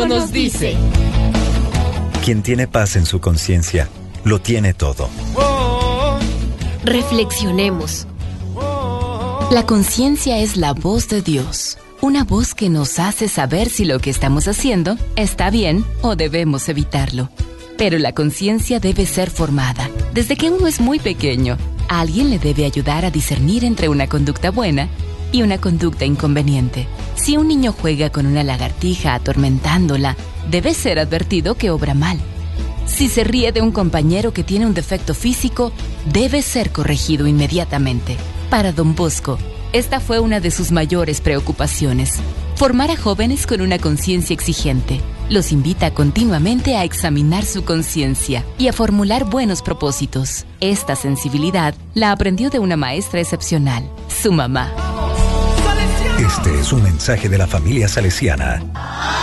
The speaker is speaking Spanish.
nos dice: quien tiene paz en su conciencia, lo tiene todo. Reflexionemos. La conciencia es la voz de Dios, una voz que nos hace saber si lo que estamos haciendo está bien o debemos evitarlo. Pero la conciencia debe ser formada. Desde que uno es muy pequeño, alguien le debe ayudar a discernir entre una conducta buena y una conducta inconveniente. Si un niño juega con una lagartija atormentándola, debe ser advertido que obra mal. Si se ríe de un compañero que tiene un defecto físico, debe ser corregido inmediatamente. Para Don Bosco, esta fue una de sus mayores preocupaciones: formar a jóvenes con una conciencia exigente. Los invita continuamente a examinar su conciencia y a formular buenos propósitos. Esta sensibilidad la aprendió de una maestra excepcional, su mamá. Este es un mensaje de la familia salesiana.